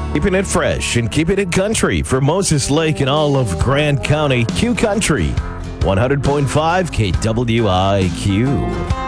Keeping it fresh and keeping it country for Moses Lake and all of Grant County. Q Country, 100.5 KWIQ.